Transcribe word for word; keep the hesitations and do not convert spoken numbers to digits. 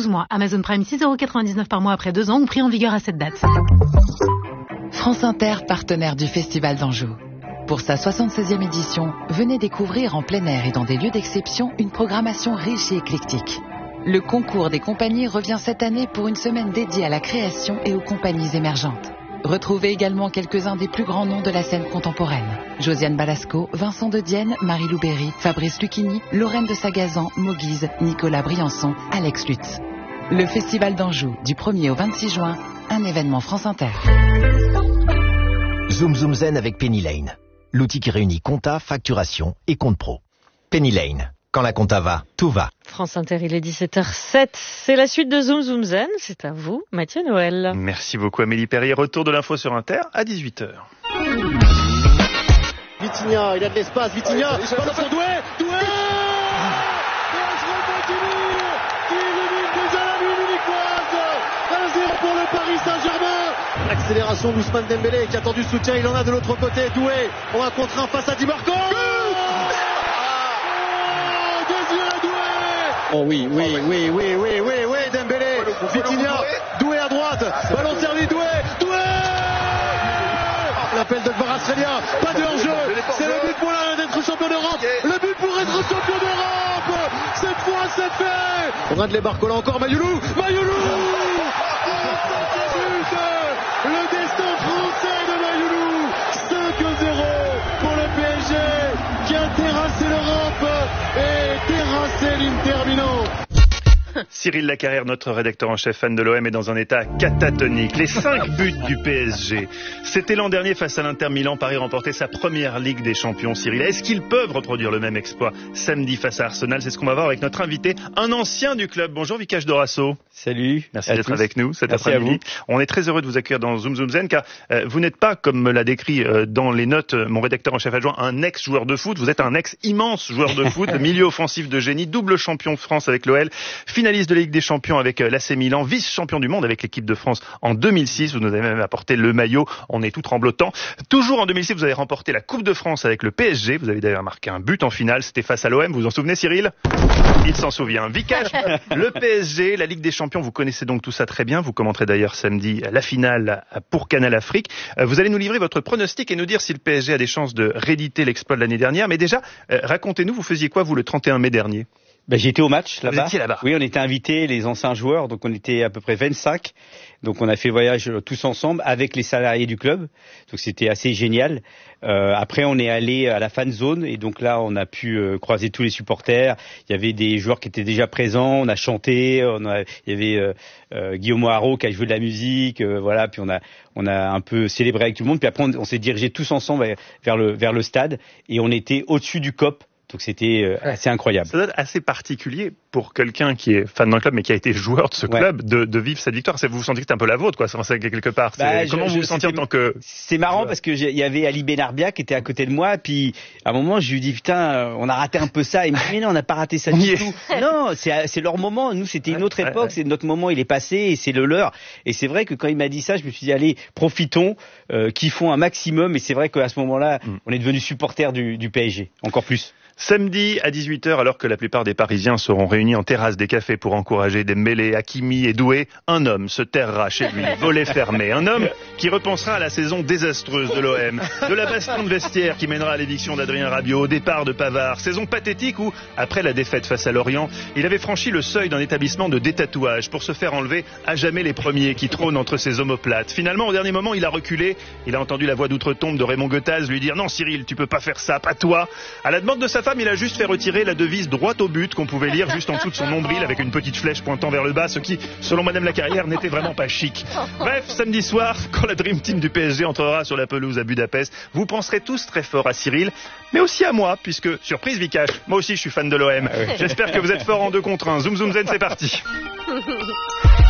douze mois. Amazon Prime six euros quatre-vingt-dix-neuf par mois après deux ans ou prix en vigueur à cette date. France Inter, partenaire du Festival d'Anjou. Pour sa soixante-seizième édition, venez découvrir en plein air et dans des lieux d'exception une programmation riche et éclectique. Le concours des compagnies revient cette année pour une semaine dédiée à la création et aux compagnies émergentes. Retrouvez également quelques-uns des plus grands noms de la scène contemporaine. Josiane Balasco, Vincent de Dienne, Marie-Lou Berry, Fabrice Lucchini, Lorraine de Sagazan, Moguise, Nicolas Briançon, Alex Lutz. Le Festival d'Anjou, du premier au vingt-six juin, un événement France Inter. Zoom Zoom Zen avec Penny Lane. L'outil qui réunit compta, facturation et compte pro. Penny Lane. Quand la compta va, tout va. France Inter, il est dix-sept heures zéro sept. C'est la suite de Zoom Zoom Zen. C'est à vous, Mathieu Noël. Merci beaucoup Amélie Perrier. Retour de l'info sur Inter à dix-huit heures. Vitinha, il a de l'espace. Vitinha, ballon pour Doué. Doué un zéro pour le Paris Saint-Germain. Accélération d'Ousmane Dembélé qui attend du soutien. Il en a de l'autre côté. Doué, on va contre un face à Di Marco. Oh oui, oui, oui, oui, oui, oui, oui, Dembélé, Vitinha, Doué à droite, ballon servi, Doué, Doué. L'appel de Kvaratskhelia, pas de hors-jeu, c'est le but pour d'être champion d'Europe, le but pour être champion d'Europe, cette fois c'est fait. On a de les Barcola encore, Mayoulou, Mayoulou. Le destin français de Mayoulou, cinq à zéro pour le P S G qui a terrassé l'Europe et terrassé l'Inter Milan. Cyril Lacarrière, notre rédacteur en chef fan de l'O M, est dans un état catatonique. Les cinq buts du P S G. C'était l'an dernier face à l'Inter Milan. Paris remportait sa première Ligue des Champions. Cyril, est-ce qu'ils peuvent reproduire le même exploit samedi face à Arsenal? C'est ce qu'on va voir avec notre invité, un ancien du club. Bonjour Vikash Dorasso. Salut. Merci d'être tous. Avec nous cet Merci après-midi. On est très heureux de vous accueillir dans Zoom Zoom Zen car euh, vous n'êtes pas, comme me l'a décrit euh, dans les notes euh, mon rédacteur en chef adjoint, un ex-joueur de foot. Vous êtes un ex-immense joueur de foot, milieu offensif de génie, double champion de France avec l'O L, finaliste de la Ligue des Champions avec l'A C Milan, vice-champion du monde avec l'équipe de France en deux mille six. Vous nous avez même apporté le maillot. On est tout tremblotant. Toujours en deux mille six, vous avez remporté la Coupe de France avec le P S G. Vous avez d'ailleurs marqué un but en finale. C'était face à l'O M. Vous vous en souvenez, Cyril? Il s'en souvient. Vikash, le P S G, la Ligue des Champions, vous connaissez donc tout ça très bien. Vous commenterez d'ailleurs samedi la finale pour Canal Afrique. Vous allez nous livrer votre pronostic et nous dire si le P S G a des chances de rééditer l'exploit de l'année dernière. Mais déjà, racontez-nous, vous faisiez quoi, vous, le trente et un mai dernier? Ben, j'étais au match là-bas. Vous étiez là-bas. Oui, on était invités, les anciens joueurs, donc on était à peu près vingt-cinq. Donc on a fait le voyage tous ensemble avec les salariés du club. Donc c'était assez génial. Euh, après on est allé à la fan zone et donc là on a pu euh, croiser tous les supporters. Il y avait des joueurs qui étaient déjà présents. On a chanté. On a, il y avait euh, euh, Guillaume Haro qui a joué de la musique. Euh, voilà. Puis on a on a un peu célébré avec tout le monde. Puis après on, on s'est dirigé tous ensemble vers, vers le vers le stade et on était au-dessus du C O P. Donc c'était assez incroyable. Ça doit être assez particulier pour quelqu'un qui est fan d'un club mais qui a été joueur de ce club, ouais, de, de vivre cette victoire. Vous vous sentez que c'était un peu la vôtre, quoi, c'est quelque part. Bah, comment je, vous vous je, sentiez en tant que... C'est marrant parce que il y avait Ali Benarbia qui était à côté de moi, puis à un moment je lui dis putain, on a raté un peu ça. Il me dit mais non, on n'a pas raté ça du tout. Non, c'est leur moment. Nous c'était une autre époque, c'est notre moment, il est passé et c'est le leur. Et c'est vrai que quand il m'a dit ça, je me suis dit allez, profitons, euh, kiffons un maximum. Et c'est vrai qu'à ce moment-là, mm. on est devenu supporter du, du P S G, encore plus. Samedi à dix-huit heures, alors que la plupart des Parisiens seront réunis en terrasse des cafés pour encourager Dembélé, Hakimi et Doué, un homme se terrera chez lui, volet fermé. Un homme qui repensera à la saison désastreuse de l'O M, de la baston de vestiaire qui mènera à l'éviction d'Adrien Rabiot, au départ de Pavard. Saison pathétique où, après la défaite face à Lorient, il avait franchi le seuil d'un établissement de détatouage pour se faire enlever à jamais les premiers qui trônent entre ses omoplates. Finalement, au dernier moment, il a reculé. Il a entendu la voix d'outre-tombe de Raymond Goethals lui dire « Non Cyril, tu peux pas faire ça, pas toi !» À la demande de sa femme, il a juste fait retirer la devise droite au but qu'on pouvait lire juste en dessous de son nombril avec une petite flèche pointant vers le bas, ce qui, selon Madame Lacarrière, n'était vraiment pas chic. Bref, samedi soir, quand la Dream Team du P S G entrera sur la pelouse à Budapest, vous penserez tous très fort à Cyril, mais aussi à moi, puisque, surprise Vikash, moi aussi je suis fan de l'O M. J'espère que vous êtes fort en deux contre un. Zoom Zoom Zen, c'est parti.